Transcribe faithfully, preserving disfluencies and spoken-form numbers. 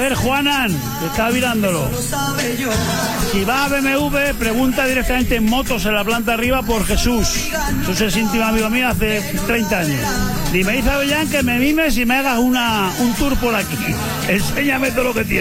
ver, Juanan, que está mirándolo. Si va a B M W, pregunta directamente en motos en la planta arriba por Jesús. Jesús es íntimo amigo mío hace treinta años. Y me dice Avellán que me mimes y me hagas una, un tour por aquí. Enséñame todo lo que tienes.